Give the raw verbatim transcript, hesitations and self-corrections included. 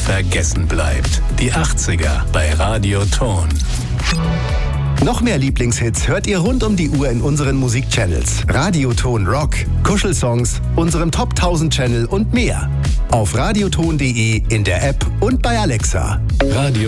vergessen bleibt. Die achtziger bei Radioton. Noch mehr Lieblingshits hört ihr rund um die Uhr in unseren Musikchannels. Radioton Rock, Kuschelsongs, unserem Top tausend Channel und mehr. Auf radioton punkt de, in der App und bei Alexa. Radio